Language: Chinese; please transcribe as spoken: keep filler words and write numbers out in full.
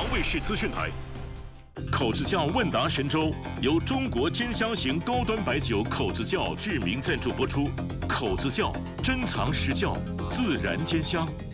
防卫式资讯台。口子窖问答神州由中国尖香型高端白酒口子窖巨名赞助播出。口子窖珍藏实窖，自然兼香。